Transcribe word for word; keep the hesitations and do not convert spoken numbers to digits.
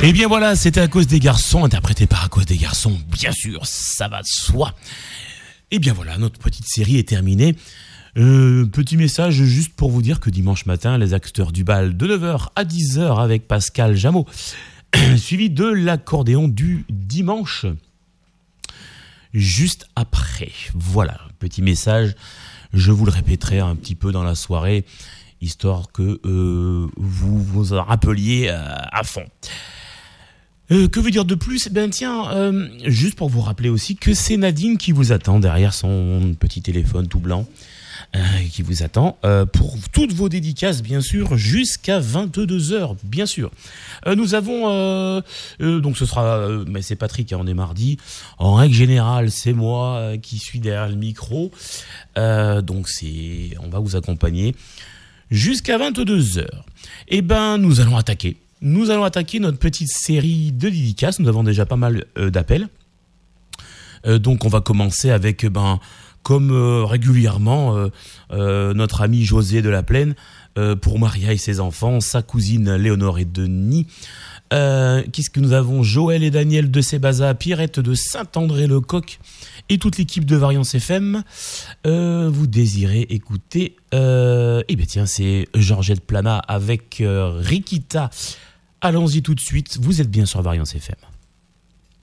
Et bien voilà, c'était À cause des garçons, interprété par À cause des garçons, bien sûr, ça va de soi. Et bien voilà, notre petite série est terminée. Euh, petit message juste pour vous dire que dimanche matin, les acteurs du bal de neuf heures à dix heures avec Pascal Jameau, suivi de l'accordéon du dimanche, juste après. Voilà, petit message, je vous le répéterai un petit peu dans la soirée, histoire que euh, vous vous en rappeliez euh, à fond. Euh, que veut dire de plus ? Ben tiens, euh, juste pour vous rappeler aussi que c'est Nadine qui vous attend derrière son petit téléphone tout blanc, euh, qui vous attend euh, pour toutes vos dédicaces, bien sûr, jusqu'à vingt-deux heures, bien sûr. Euh, nous avons, euh, euh, donc ce sera, euh, mais c'est Patrick, hein, on est mardi. En règle générale, c'est moi euh, qui suis derrière le micro, euh, donc c'est, on va vous accompagner jusqu'à vingt-deux heures. Et ben, nous allons attaquer. Nous allons attaquer notre petite série de dédicaces. Nous avons déjà pas mal euh, d'appels. Euh, donc on va commencer avec, ben, comme euh, régulièrement, euh, euh, notre ami José de la Plaine, euh, pour Maria et ses enfants, sa cousine Léonore et Denis. Euh, qu'est-ce que nous avons ? Joël et Daniel de Sébaza, Pierrette de Saint-André-le-Coq et toute l'équipe de Variance F M. Euh, vous désirez écouter euh, Eh bien tiens, c'est Georgette Plana avec euh, Rikita. Allons-y tout de suite, vous êtes bien sur Variance F M.